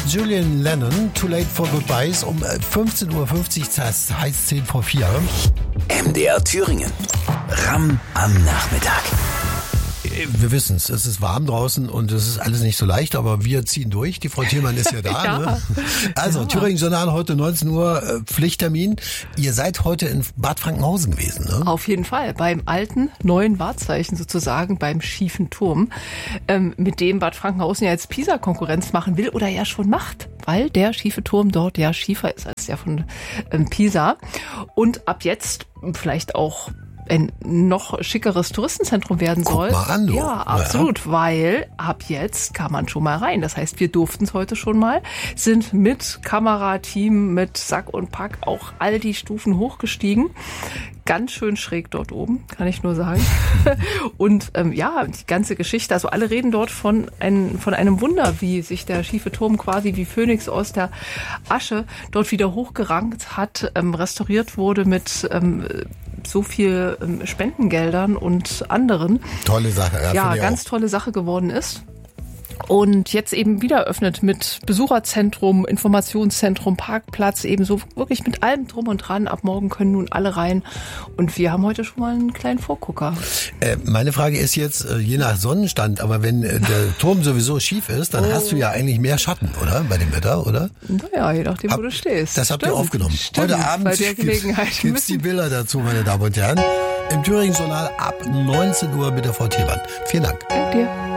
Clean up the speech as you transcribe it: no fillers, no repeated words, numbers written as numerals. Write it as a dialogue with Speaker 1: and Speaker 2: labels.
Speaker 1: Julian Lennon, Too Late for Goodbyes, um 15.50 Uhr, das heißt 10 vor 4.
Speaker 2: MDR Thüringen. Ramm am Nachmittag.
Speaker 1: Wir wissen es ist warm draußen und es ist alles nicht so leicht, aber wir ziehen durch. Die Frau Thielmann ist ja da.
Speaker 3: Ja.
Speaker 1: Ne? Also, ja. Thüringen Journal heute 19 Uhr, Pflichttermin. Ihr seid heute in Bad Frankenhausen gewesen, ne?
Speaker 3: Auf jeden Fall, beim alten, neuen Wahrzeichen sozusagen, beim schiefen Turm, mit dem Bad Frankenhausen ja jetzt Pisa-Konkurrenz machen will oder ja schon macht, weil der schiefe Turm dort ja schiefer ist als der von Pisa. Und ab jetzt vielleicht auch ein noch schickeres Touristenzentrum werden soll.
Speaker 1: Guck mal an, du.
Speaker 3: Ja, absolut, ja. Weil ab jetzt kann man schon mal rein. Das heißt, wir durften es heute schon mal, sind mit Kamerateam, mit Sack und Pack auch all die Stufen hochgestiegen. Ganz schön schräg dort oben, kann ich nur sagen. Und ja, die ganze Geschichte, also alle reden dort von einem Wunder, wie sich der schiefe Turm quasi wie Phönix aus der Asche dort wieder hochgerankt hat, restauriert wurde mit so viel Spendengeldern und anderen.
Speaker 1: Tolle Sache.
Speaker 3: Ja, ganz tolle Sache geworden ist. Und jetzt eben wieder öffnet mit Besucherzentrum, Informationszentrum, Parkplatz, eben so wirklich mit allem drum und dran. Ab morgen können nun alle rein. Und wir haben heute schon mal einen kleinen Vorgucker.
Speaker 1: Meine Frage ist jetzt, je nach Sonnenstand, aber wenn der Turm sowieso schief ist, dann hast du ja eigentlich mehr Schatten, oder? Bei dem Wetter, oder?
Speaker 3: Naja, je nachdem, wo du stehst.
Speaker 1: Das habt ihr aufgenommen.
Speaker 3: Stimmt,
Speaker 1: heute Abend
Speaker 3: bei der Gelegenheit
Speaker 1: gibt's die Bilder dazu, meine Damen und Herren. Im Thüringen Journal ab 19 Uhr mit der Frau Thielmann. Vielen Dank.
Speaker 3: Danke dir.